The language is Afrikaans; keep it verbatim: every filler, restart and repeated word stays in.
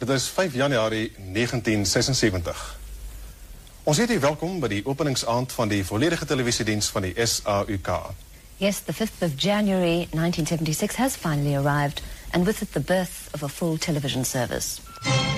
Dit is vyf Januarie negentien sesensewentig. Ons heet u welkom by die openingsaand van die volledige televisiediens van die S A U K. Yes, the fifth of January nineteen seventy-six has finally arrived, and with it the birth of a full television service.